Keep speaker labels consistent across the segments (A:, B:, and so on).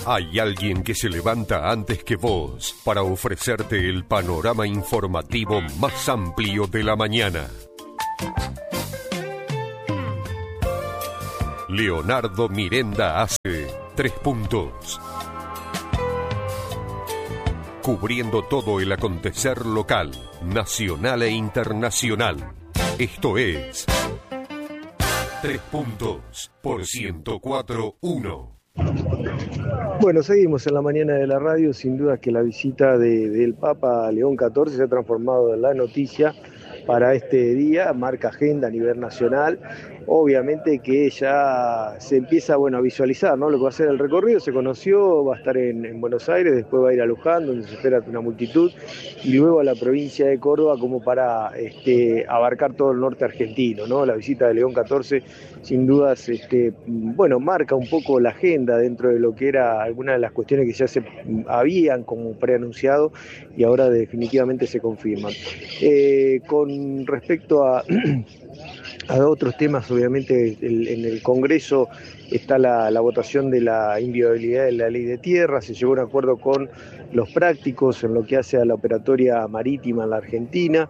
A: Hay alguien que se levanta antes que vos para ofrecerte el panorama informativo más amplio de la mañana. Leonardo Mirenda hace 3 puntos. Cubriendo todo el acontecer local, nacional e internacional. Esto es 3 puntos por 104.1.
B: Bueno, seguimos en la mañana de la radio. Sin duda que la visita del Papa León XIV se ha transformado en la noticia para este día, marca agenda a nivel nacional. Obviamente que ya se empieza a visualizar, ¿no?, lo que va a ser el recorrido. Se conoció, va a estar en Buenos Aires, después va a ir a Luján, donde se espera una multitud, y luego a la provincia de Córdoba, como para abarcar todo el norte argentino, ¿no? La visita de León XIV sin dudas marca un poco la agenda dentro de lo que era algunas de las cuestiones que ya se habían como preanunciado y ahora definitivamente se confirman. Con respecto a otros temas, obviamente en el Congreso está la votación de la inviolabilidad de la ley de tierra. Se llegó a un acuerdo con los prácticos en lo que hace a la operatoria marítima en la Argentina.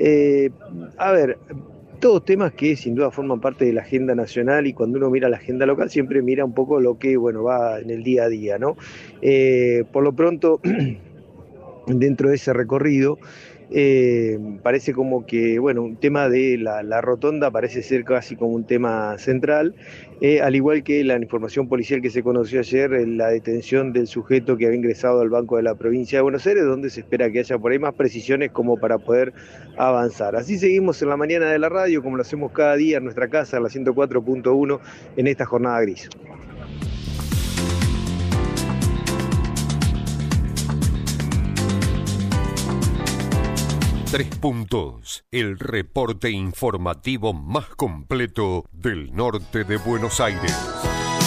B: Todos temas que sin duda forman parte de la agenda nacional, y cuando uno mira la agenda local siempre mira un poco lo que va en el día a día, ¿no? Por lo pronto, dentro de ese recorrido, parece como que un tema de la rotonda parece ser casi como un tema central, al igual que la información policial que se conoció ayer, la detención del sujeto que había ingresado al Banco de la Provincia de Buenos Aires, donde se espera que haya por ahí más precisiones como para poder avanzar. Así seguimos en la mañana de la radio, como lo hacemos cada día en nuestra casa, en la 104.1, en esta jornada gris.
A: Tres puntos, el reporte informativo más completo del norte de Buenos Aires.